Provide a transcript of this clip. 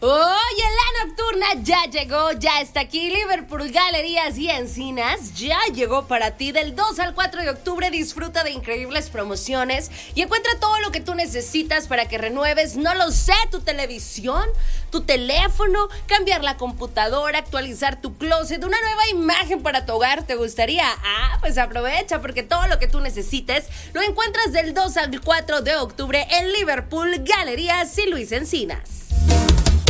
Oye, la nocturna ya llegó, ya está aquí. Liverpool Galerías y Encinas ya llegó para ti. Del 2 al 4 de octubre disfruta de increíbles promociones y encuentra todo lo que tú necesitas para que renueves, no lo sé, tu televisión, tu teléfono, cambiar la computadora, actualizar tu closet, una nueva imagen para tu hogar. ¿Te gustaría? Pues aprovecha, porque todo lo que tú necesites lo encuentras del 2 al 4 de octubre en Liverpool Galerías y Luis Encinas.